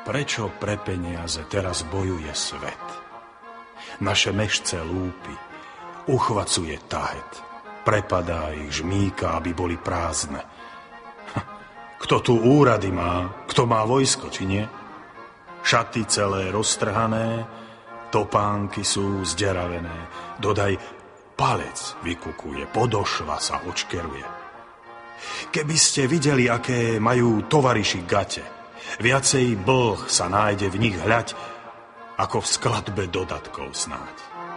Prečo pre peniaze teraz bojuje svet? Naše mešce lúpi, uchvacuje tahet, prepadá ich, žmýka, aby boli prázdne. Kto tu úrady má, kto má vojsko, či nie? Šaty celé roztrhané, topánky sú zderavené, dodaj palec vykukuje, podošva sa očkeruje. Keby ste videli, aké majú tovariši gate, viacej blh sa nájde v nich hľaď, ako v skladbe dodatkov snáď.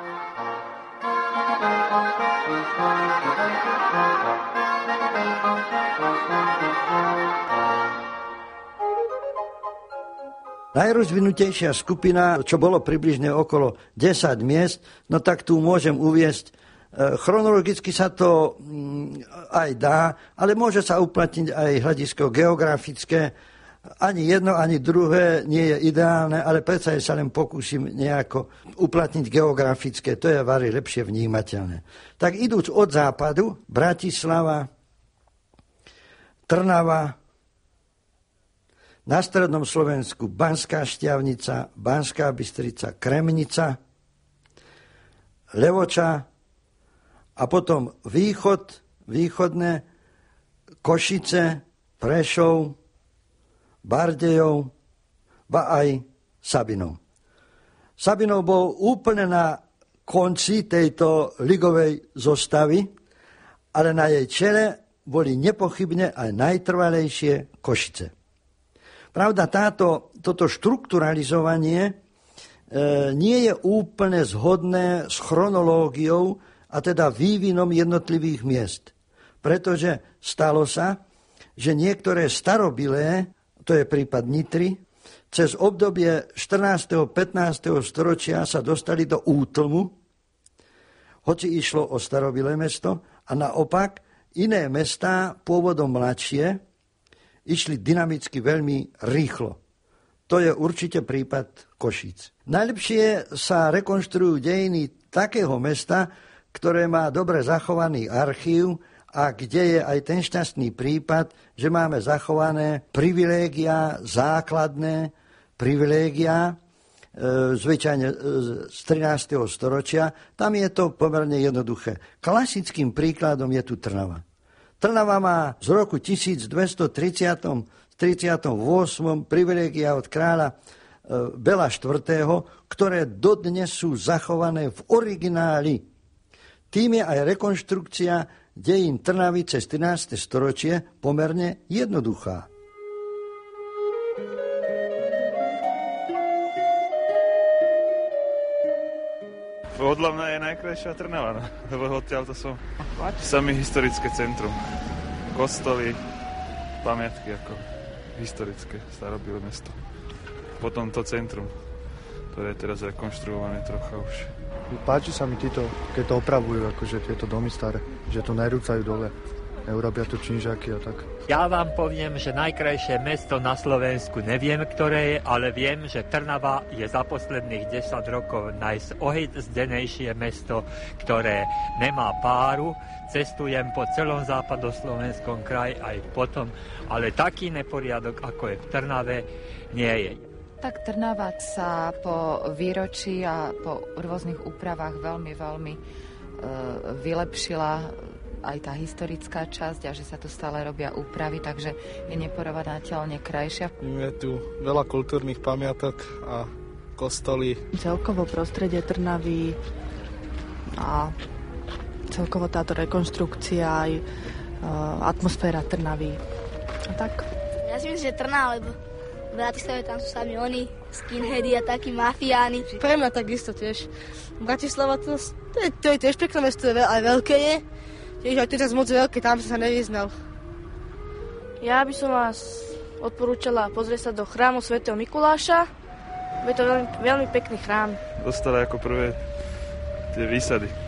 Najrozvinutejšia skupina, čo bolo približne okolo 10 miest, no tak tu môžem uviesť, chronologicky sa to aj dá, ale môže sa uplatniť aj hľadisko geografické. Ani jedno, ani druhé nie je ideálne, ale predsa sa len pokúsim nejako uplatniť geografické. To je vari lepšie vnímateľné. Tak idúc od západu, Bratislava, Trnava, na strednom Slovensku Banská Štiavnica, Banská Bystrica, Kremnica, Levoča a potom východné Košice, Prešov, Bardejov, ba aj Sabinov. Sabinov bol úplne na konci tejto ligovej zostavy, ale na jej čele boli nepochybne aj najtrvalejšie Košice. Pravda, toto štrukturalizovanie nie je úplne zhodné s chronológiou a teda vývinom jednotlivých miest. Pretože stalo sa, že niektoré starobilé, to je prípad Nitry, cez obdobie 14. 15. storočia sa dostali do útlmu, hoci išlo o starobilé mesto, a naopak iné mestá, pôvodom mladšie, išli dynamicky veľmi rýchlo. To je určite prípad Košíc. Najlepšie sa rekonštruujú dejiny takého mesta, ktoré má dobre zachovaný archív a kde je aj ten šťastný prípad, že máme zachované privilégia, základné privilégia, zvyčajne z 13. storočia. Tam je to pomerne jednoduché. Klasickým príkladom je tu Trnava. Trnava má z roku 1238 privilégia od kráľa Bela IV., ktoré dodnes sú zachované v origináli. Tým je aj rekonštrukcia dejín Trnavy cez 13. storočie pomerne jednoduchá. Podľa mňa je najkrajšia Trnava, lebo odtiaľ to sú sami historické centrum. Kostoly, pamiatky ako historické, starobilé mesto. Potom to centrum, ktoré je teraz rekonštruované trocha už. Páči sa mi títo, keď to opravujú, akože tieto domy staré, že to nerúcajú dole. Neurobia tu činžáky a tak. Ja vám poviem, že najkrajšie mesto na Slovensku neviem, ktoré je, ale viem, že Trnava je za posledných 10 rokov najzdenejšie mesto, ktoré nemá páru. Cestujem po celom západoslovenskom kraji aj potom, ale taký neporiadok, ako je v Trnave, nie je. Tak Trnava sa po výročí a po rôznych úpravách veľmi vylepšila, aj tá historická časť, a že sa tu stále robia úpravy, takže je neporovnateľne krajšia. Je tu veľa kultúrnych pamiatok a kostoly. Celkovo prostredie Trnavy a celkovo táto rekonštrukcia aj atmosféra Trnavy. A tak. Ja si myslím, že Trnava, lebo v Bratislave tam sú sami oni, skinheady a takí mafiáni. Pre mňa takisto tiež. Bratislava to je tiež pekné mesto, aj veľké je. Tiež aj teraz moc veľké, tam som sa nevyznal. Ja by som vás odporúčala pozrieť sa do chrámu svätého Mikuláša. Je to veľmi pekný chrám. Dostali ako prvé tie výsady.